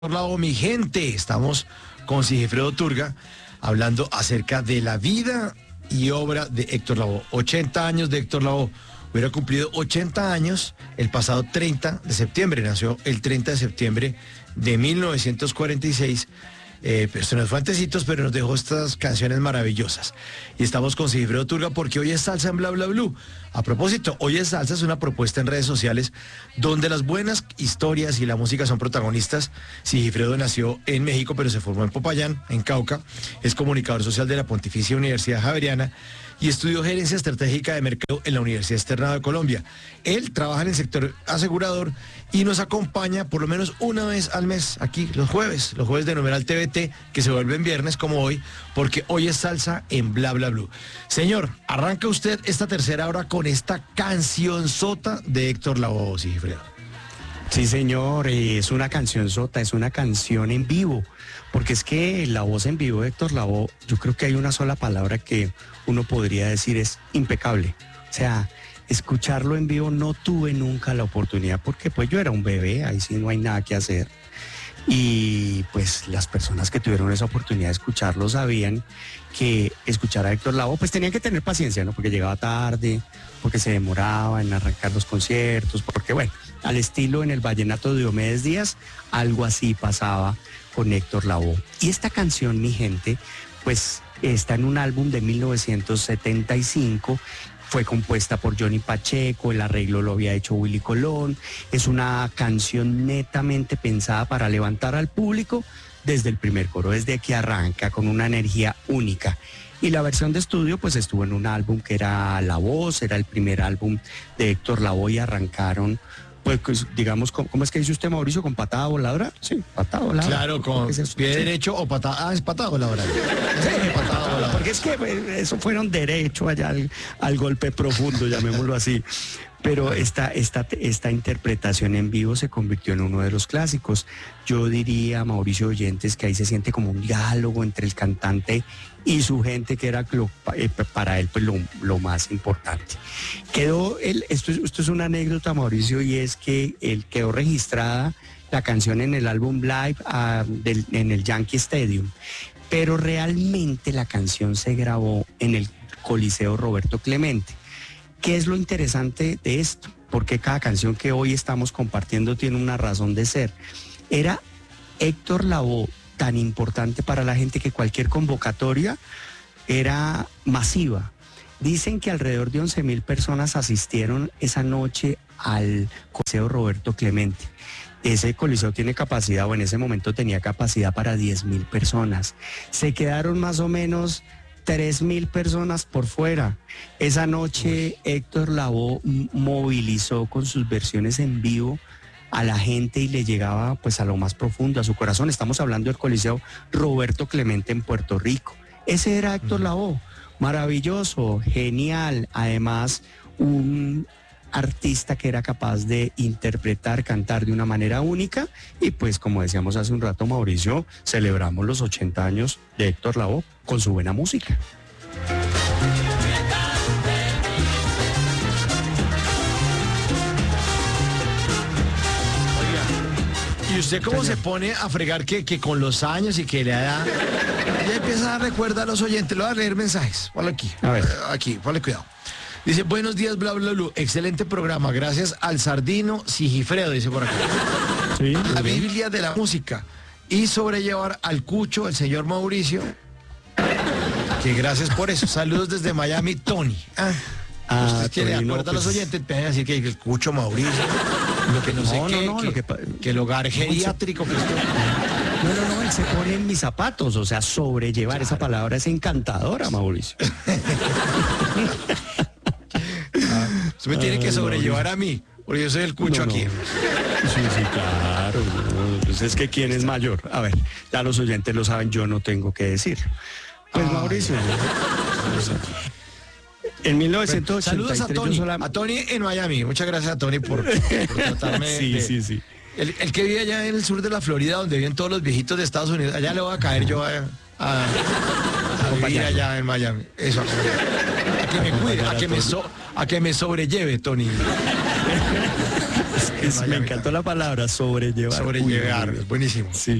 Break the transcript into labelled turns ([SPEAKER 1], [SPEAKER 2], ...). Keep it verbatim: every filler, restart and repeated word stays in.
[SPEAKER 1] Por lado, mi gente, estamos con Sigifredo Turga hablando acerca de la vida y obra de Héctor Lavoe. ochenta años de Héctor Lavoe. Hubiera cumplido ochenta años el pasado treinta de septiembre. Nació el treinta de septiembre de mil novecientos cuarenta y seis. Eh, pero se nos fue antecitos, pero nos dejó estas canciones maravillosas. Y estamos con Sigifredo Turga porque hoy es Salsa en Bla Bla Blue. A propósito, Hoy es Salsa es una propuesta en redes sociales donde las buenas historias y la música son protagonistas. Sigifredo nació en México, pero se formó en Popayán, en Cauca. Es comunicador social de la Pontificia Universidad Javeriana y estudió gerencia estratégica de mercado en la Universidad Externada de Colombia. Él trabaja en el sector asegurador y nos acompaña por lo menos una vez al mes aquí, los jueves, los jueves de Numeral T V T, que se vuelven viernes como hoy, porque hoy es Salsa en Bla Bla Blue. Señor, arranca usted esta tercera hora con esta cancionzota de Héctor Lavoe, Sigifredo.
[SPEAKER 2] Sí, señor, es una cancionzota, es una canción en vivo, porque es que la voz en vivo de Héctor Lavoe, yo creo que hay una sola palabra que uno podría decir es impecable. O sea, escucharlo en vivo no tuve nunca la oportunidad, porque pues yo era un bebé, ahí sí no hay nada que hacer. Y pues las personas que tuvieron esa oportunidad de escucharlo sabían que escuchar a Héctor Lavoe pues tenían que tener paciencia, ¿no? Porque llegaba tarde, porque se demoraba en arrancar los conciertos, porque bueno, al estilo en el vallenato de Diomedes Díaz, algo así pasaba con Héctor Lavoe. Y esta canción, mi gente, pues está en un álbum de mil novecientos setenta y cinco. Fue compuesta por Johnny Pacheco, el arreglo lo había hecho Willy Colón. Es una canción netamente pensada para levantar al público desde el primer coro, desde que arranca con una energía única. Y la versión de estudio pues estuvo en un álbum que era La Voz, era el primer álbum de Héctor Lavoe y arrancaron, pues, pues digamos, ¿cómo es que dice usted, Mauricio? ¿Con patada voladora? Sí, patada voladora.
[SPEAKER 1] Claro, con
[SPEAKER 2] es
[SPEAKER 1] pie derecho o patada. Ah, es patada voladora.
[SPEAKER 2] Sí, patada voladora. Porque es que pues, eso fueron derecho allá al, al golpe profundo, llamémoslo así. Pero esta, esta, esta interpretación en vivo se convirtió en uno de los clásicos. Yo diría, Mauricio Oyentes, que ahí se siente como un diálogo entre el cantante y su gente, que era lo, eh, para él pues, lo, lo más importante. Quedó, el, esto, esto es una anécdota, Mauricio, y es que él quedó registrada la canción en el álbum Live uh, del, en el Yankee Stadium, pero realmente la canción se grabó en el Coliseo Roberto Clemente. ¿Qué es lo interesante de esto? Porque cada canción que hoy estamos compartiendo tiene una razón de ser. Era Héctor Lavoe tan importante para la gente que cualquier convocatoria era masiva. Dicen que alrededor de once mil personas asistieron esa noche al Coliseo Roberto Clemente. Ese coliseo tiene capacidad, o en ese momento tenía capacidad para diez mil personas. Se quedaron más o menos tres mil personas por fuera. Esa noche Uy. Héctor Lavoe movilizó con sus versiones en vivo a la gente y le llegaba pues a lo más profundo, a su corazón. Estamos hablando del Coliseo Roberto Clemente en Puerto Rico. Ese era Héctor uh-huh. Lavoe, maravilloso, genial, además un artista que era capaz de interpretar, cantar de una manera única y pues como decíamos hace un rato, Mauricio, celebramos los ochenta años de Héctor Lavoe con su buena música.
[SPEAKER 1] ¿Y usted cómo se pone a fregar que, que con los años y que le da... Ya empieza a recordar a los oyentes, le voy a leer mensajes, ponlo aquí, a ver, aquí, ponle cuidado. Dice, buenos días, bla, bla, bla, excelente programa, gracias al Sardino Sigifredo, dice por acá. Sí, la Biblia de la música. Y sobrellevar al cucho, el señor Mauricio, que gracias por eso. Saludos desde Miami, Tony. Ah, ah usted quiere, de acuerdo pues... a los oyentes, empiezan a decir que el cucho Mauricio, lo que no, no sé no, qué, no, que, lo que, que el hogar geriátrico. Que usted...
[SPEAKER 2] No, no, no, él se pone en mis zapatos, o sea, sobrellevar, claro. Esa palabra es encantadora, Mauricio.
[SPEAKER 1] Usted me tiene que sobrellevar a mí, porque yo soy el cucho no, no. aquí.
[SPEAKER 2] Sí, sí, claro. No. Pues es que ¿quién es mayor? A ver, ya los oyentes lo saben, yo no tengo que decir. Pues ah, Mauricio. En mil novecientos ochenta y tres...
[SPEAKER 1] Saludos a Tony,
[SPEAKER 2] solamente...
[SPEAKER 1] a Tony en Miami. Muchas gracias a Tony por, por tratarme
[SPEAKER 2] sí,
[SPEAKER 1] de...
[SPEAKER 2] Sí, sí,
[SPEAKER 1] el, el que vive allá en el sur de la Florida, donde viven todos los viejitos de Estados Unidos. Allá le voy a caer yo a, a, a vivir allá en Miami. Eso, a que me cuide, a que me, so, a que me sobrelleve, Tony. en
[SPEAKER 2] Es- me
[SPEAKER 1] Miami
[SPEAKER 2] encantó
[SPEAKER 1] también.
[SPEAKER 2] la palabra sobrellevar. Uy,
[SPEAKER 1] Sobrellevar,
[SPEAKER 2] muy bien.
[SPEAKER 1] es buenísimo.
[SPEAKER 2] Sí.